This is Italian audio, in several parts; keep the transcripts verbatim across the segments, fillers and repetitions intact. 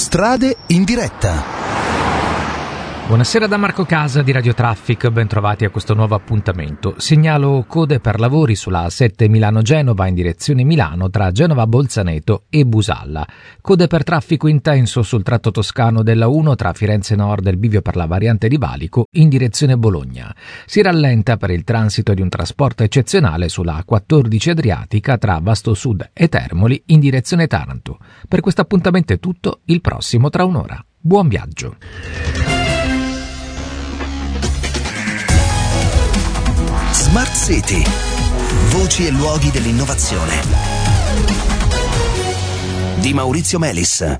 Strade in diretta. Buonasera da Marco Casa di Radio Traffic, ben trovati a questo nuovo appuntamento. Segnalo code per lavori sulla A sette Milano-Genova in direzione Milano tra Genova Bolzaneto e Busalla. Code per traffico intenso sul tratto toscano della uno tra Firenze Nord e il bivio per la variante di Valico in direzione Bologna. Si rallenta per il transito di un trasporto eccezionale sulla A quattordici Adriatica tra Vasto Sud e Termoli in direzione Taranto. Per questo appuntamento è tutto, il prossimo tra un'ora. Buon viaggio! Smart City. Voci e luoghi dell'innovazione. Di Maurizio Melis.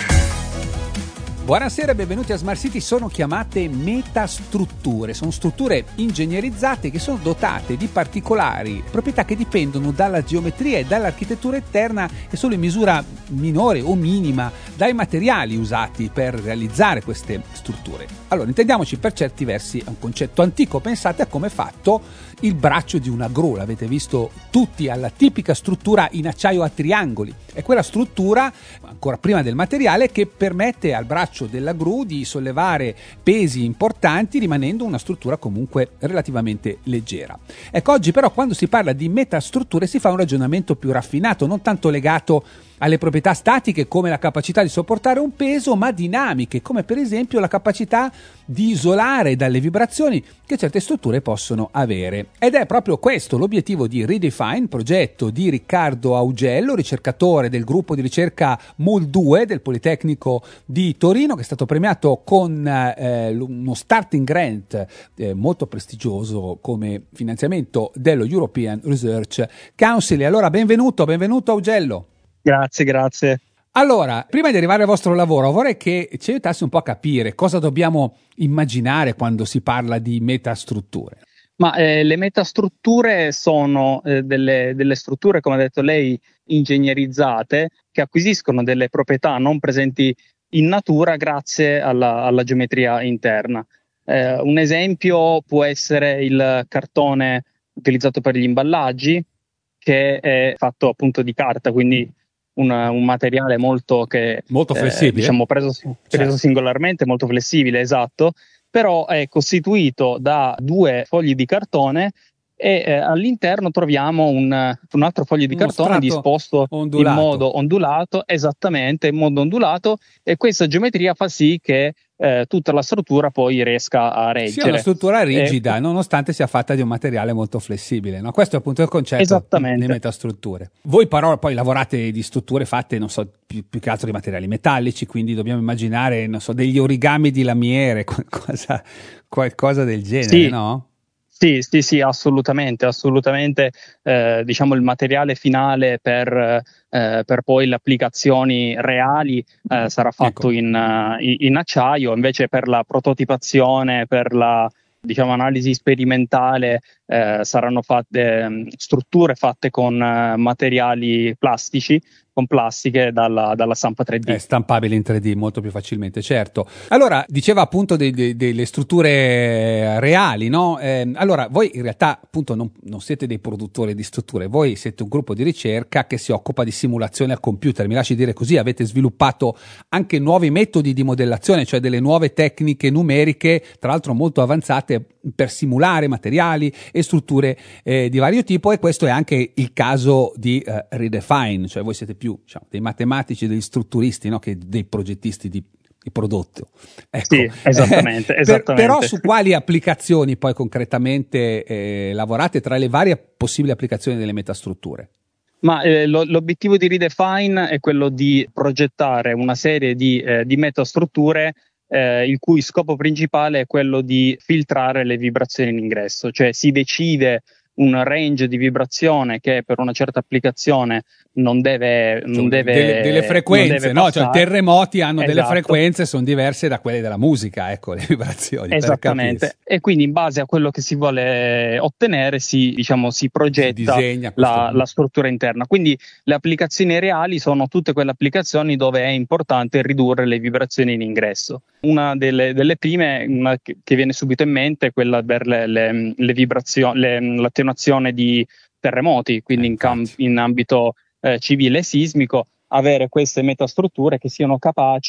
Buonasera e benvenuti a Smart City. Sono chiamate metastrutture, sono strutture ingegnerizzate che sono dotate di particolari proprietà che dipendono dalla geometria e dall'architettura interna e solo in misura minore o minima dai materiali usati per realizzare queste strutture. Allora, intendiamoci, per certi versi è un concetto antico. Pensate a come è fatto il braccio di una gru, l'avete visto tutti, alla tipica struttura in acciaio a triangoli. È quella struttura, ancora prima del materiale, che permette al braccio della gru di sollevare pesi importanti rimanendo una struttura comunque relativamente leggera. Ecco, oggi però quando si parla di metastrutture si fa un ragionamento più raffinato, non tanto legato alle proprietà statiche come la capacità di sopportare un peso, ma dinamiche come per esempio la capacità di isolare dalle vibrazioni che certe strutture possono avere. Ed è proprio questo l'obiettivo di Redefine, progetto di Riccardo Augello, ricercatore del gruppo di ricerca M U L due del Politecnico di Torino, che è stato premiato con eh, uno starting grant eh, molto prestigioso come finanziamento dello European Research Council. E allora benvenuto, benvenuto Augello. Grazie, grazie. Allora, prima di arrivare al vostro lavoro, vorrei che ci aiutassi un po' a capire cosa dobbiamo immaginare quando si parla di metastrutture. Ma eh, le metastrutture sono eh, delle, delle strutture, come ha detto lei, ingegnerizzate, che acquisiscono delle proprietà non presenti in natura grazie alla, alla geometria interna. Eh, un esempio può essere il cartone utilizzato per gli imballaggi, che è fatto appunto di carta, quindi Un, un materiale molto che molto flessibile, eh, diciamo preso, preso certo. singolarmente, molto flessibile, esatto, però è costituito da due fogli di cartone e eh, all'interno troviamo un, un altro foglio di Uno cartone disposto ondulato. in modo ondulato, esattamente in modo ondulato, e questa geometria fa sì che eh, tutta la struttura poi riesca a reggere. Sia una struttura rigida, eh, nonostante sia fatta di un materiale molto flessibile, no? Questo è appunto il concetto di metastrutture. Voi però poi lavorate di strutture fatte, non so, più, più che altro di materiali metallici, quindi dobbiamo immaginare, non so, degli origami di lamiere, qualcosa, qualcosa del genere, sì. no? Sì, sì, sì, assolutamente, assolutamente. Eh, diciamo il materiale finale per, eh, per poi le applicazioni reali eh, sarà fatto ecco. in, uh, in acciaio, invece per la prototipazione, per la diciamo analisi sperimentale eh, saranno fatte eh, strutture fatte con uh, materiali plastici, con plastiche dalla, dalla stampa tre D. È stampabile in tre D molto più facilmente, certo. Allora, diceva appunto de, de, delle strutture reali, no? Eh, allora, voi in realtà appunto non, non siete dei produttori di strutture, voi siete un gruppo di ricerca che si occupa di simulazione al computer, mi lasci dire così, avete sviluppato anche nuovi metodi di modellazione, cioè delle nuove tecniche numeriche, tra l'altro molto avanzate, per simulare materiali e strutture eh, di vario tipo, e questo è anche il caso di eh, Redefine, cioè voi siete più diciamo, dei matematici, degli strutturisti, no? Che dei progettisti di, di prodotto. Ecco. Sì, esattamente, eh, esattamente. Per, però su quali applicazioni poi concretamente eh, lavorate tra le varie possibili applicazioni delle metastrutture? Ma eh, lo, l'obiettivo di Redefine è quello di progettare una serie di, eh, di metastrutture eh, il cui scopo principale è quello di filtrare le vibrazioni in ingresso, cioè si decide un range di vibrazione che per una certa applicazione non deve, non deve delle, delle frequenze, deve no? Cioè terremoti hanno esatto. delle frequenze, sono diverse da quelle della musica, ecco, le vibrazioni. Esattamente. E quindi in base a quello che si vuole ottenere si, diciamo, si progetta si la, la struttura interna. Quindi le applicazioni reali sono tutte quelle applicazioni dove è importante ridurre le vibrazioni in ingresso. Una delle, delle prime, una che, che viene subito in mente, è quella per le, le, le vibrazioni, le, l'attenuazione di terremoti, quindi eh, in, camp- in ambito eh, civile e sismico, avere queste metastrutture che siano capaci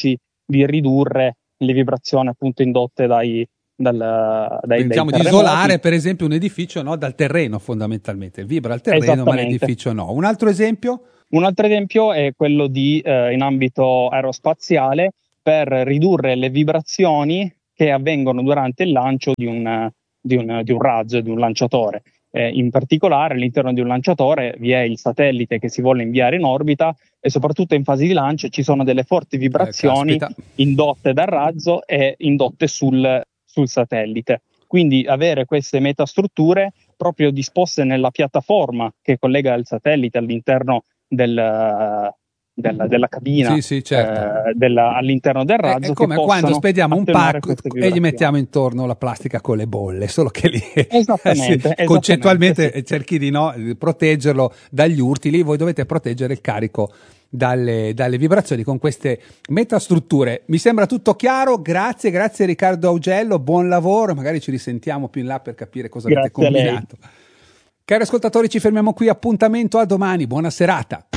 di ridurre le vibrazioni appunto indotte dai dal, dai, diciamo dai di isolare per esempio un edificio, no, dal terreno, fondamentalmente vibra il terreno ma l'edificio no. Un altro esempio? Un altro esempio è quello di eh, in ambito aerospaziale, per ridurre le vibrazioni che avvengono durante il lancio di un, di un, di un razzo, di un lanciatore. Eh, in particolare all'interno di un lanciatore vi è il satellite che si vuole inviare in orbita e soprattutto in fase di lancio ci sono delle forti vibrazioni eh, indotte dal razzo e indotte sul, sul satellite. Quindi avere queste metastrutture proprio disposte nella piattaforma che collega il satellite all'interno del... Della, della cabina sì, sì, certo. eh, della, all'interno del razzo, è come che quando spediamo un pacco e gli mettiamo in intorno la plastica con le bolle, solo che lì esattamente, sì, concettualmente sì. cerchi di no, proteggerlo dagli urti. Lì voi dovete proteggere il carico dalle, dalle vibrazioni con queste metastrutture. Mi sembra tutto chiaro, grazie, grazie Riccardo Augello, buon lavoro, magari ci risentiamo più in là per capire cosa grazie avete combinato. Cari ascoltatori, ci fermiamo qui, appuntamento a domani, buona serata.